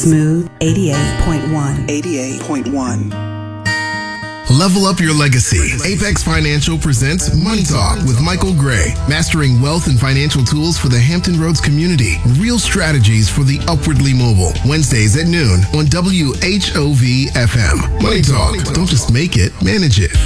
Smooth 88.1. 88.1. Level up your legacy. Apex Financial presents Money Talk with Michael Gray. Mastering wealth and financial tools for the Hampton Roads community. Real strategies for the upwardly mobile. Wednesdays at noon on WHOV FM. Money Talk. Don't just make it, manage it.